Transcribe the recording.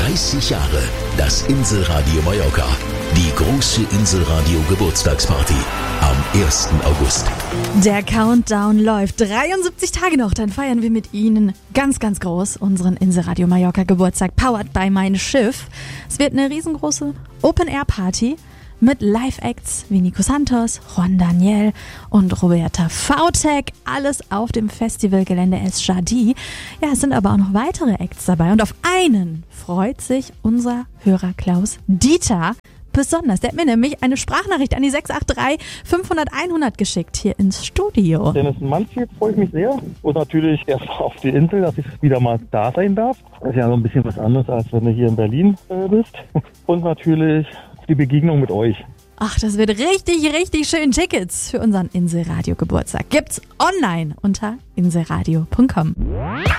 30 Jahre das Inselradio Mallorca. Die große Inselradio Geburtstagsparty am 1. August. Der Countdown läuft. 73 Tage noch, dann feiern wir mit Ihnen ganz, ganz groß unseren Inselradio Mallorca Geburtstag, powered by Mein Schiff. Es wird eine riesengroße Open-Air-Party mit Live-Acts wie Nico Santos, Juan Daniel und Roberta Vautek. Alles auf dem Festivalgelände Es Jadi. Ja, es sind aber auch noch weitere Acts dabei. Und auf einen freut sich unser Hörer Klaus Dieter besonders. Der hat mir nämlich eine Sprachnachricht an die 683 500 100 geschickt hier ins Studio. Dennis Mansfield freue ich mich sehr. Und natürlich erst auf die Insel, dass ich wieder mal da sein darf. Das ist ja so ein bisschen was anderes, als wenn du hier in Berlin bist. Und natürlich die Begegnung mit euch. Ach, das wird richtig, richtig schön. Tickets für unseren Inselradio Geburtstag gibt's online unter inselradio.com.